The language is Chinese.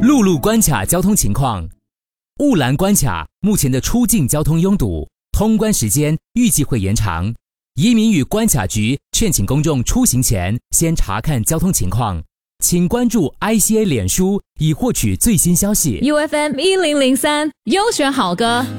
陆路关卡交通情况：雾兰关卡目前的出境交通拥堵，通关时间预计会延长。移民与关卡局劝请公众出行前先查看交通情况，请关注 ICA 脸书以获取最新消息。 UFM 1003优选好歌。